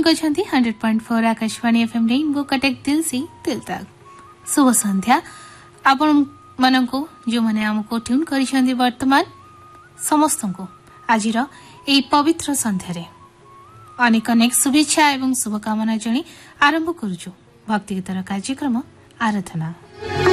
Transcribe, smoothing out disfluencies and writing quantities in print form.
करछंती 100.4 Akashvani FM rainbow Cuttack दिल से दिल तक। शुभ संध्या आपण मानको जो माने हमको ट्यून करिसंती वर्तमान समस्त को आजिर ए पवित्र संध्या रे अनेक अनेक शुभेच्छा एवं शुभकामना जणी आरंभ करूछु भक्ति गीतर कार्यक्रम आराधना।